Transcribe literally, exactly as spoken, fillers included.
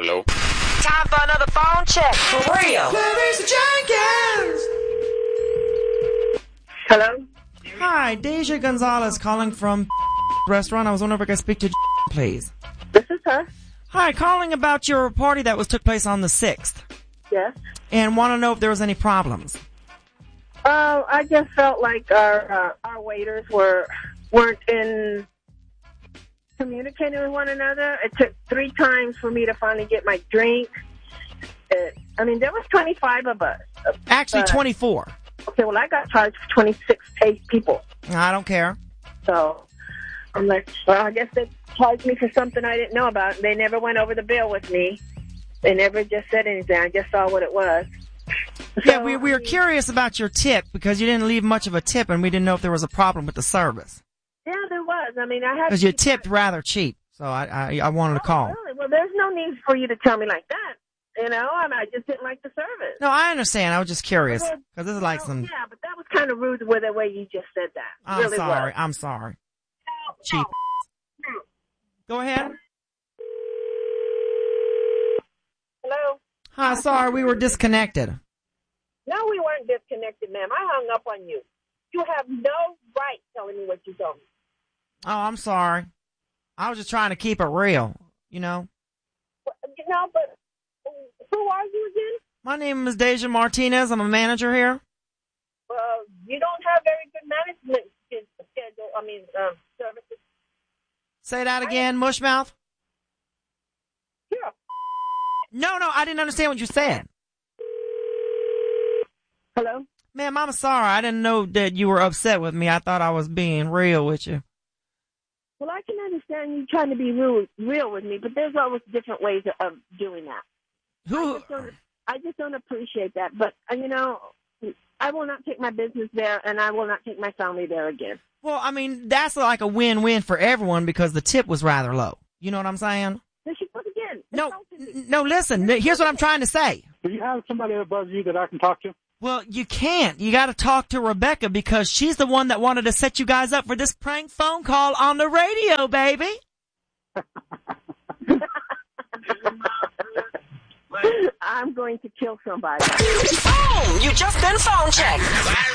Hello? Time for another phone check. For real. Clarice Jenkins. Hello? Hi, Deja Gonzalez calling from restaurant. I was wondering if I could speak to please. This is her. Hi, calling about your party that was took place on the sixth. Yes. And want to know if there was any problems. Uh, I just felt like our uh, our waiters were weren't in communicating with one another. It took three times for me to finally get my drink. It, I mean, there was twenty-five of us. Actually, but, twenty-four. Okay, well, I got charged for twenty-six paid people. I don't care. So I'm like, well, I guess they charged me for something I didn't know about. They never went over the bill with me. They never just said anything. I just saw what it was. Yeah, So, we, we were I mean, curious about your tip because you didn't leave much of a tip, and we didn't know if there was a problem with the service. Yeah, there was. I mean, I had Because you tipped rather cheap, so I, I I wanted to call. Oh, really? Well, there's no need for you to tell me like that. You know, I, mean, I just didn't like the service. No, I understand. I was just curious Well, because this is like no, some. Yeah, but that was kind of rude with the way you just said that. I'm really sorry. Was. I'm sorry. No, Cheap. no, no. Go ahead. Hello? Hi, sorry, we were disconnected. No, we weren't disconnected, ma'am. I hung up on you. You have no right telling me what you told me. Oh, I'm sorry. I was just trying to keep it real, you know. Well, no, but who are you again? My name is Deja Martinez. I'm a manager here. Well, you don't have very good management schedule. I mean, um, services. Say that again, Mushmouth. Yeah. No, no, I didn't understand what you said. Hello? Ma'am, I'm sorry. I didn't know that you were upset with me. I thought I was being real with you. Well, I can understand you trying to be real, real with me, but there's always different ways of doing that. Who? I just don't, I just don't appreciate that. But, uh, you know, I will not take my business there, and I will not take my family there again. Well, I mean, that's like a win-win for everyone because the tip was rather low. You know what I'm saying? There she goes again. No, n- no, listen. Here's what I'm trying to say. Do you have somebody above you that I can talk to? Well, you can't. You got to talk to Rebecca because she's the one that wanted to set you guys up for this prank phone call on the radio, baby. I'm going to kill somebody. Boom! You just been phone checked.